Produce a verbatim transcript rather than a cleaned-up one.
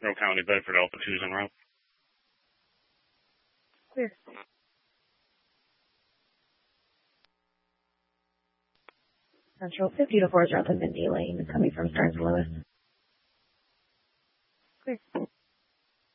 Rowe County, Bedford, Alpha two's en route. Clear. Central fifty to four is Route to Mindy Lane, coming from Stearns and Lewis. Clear.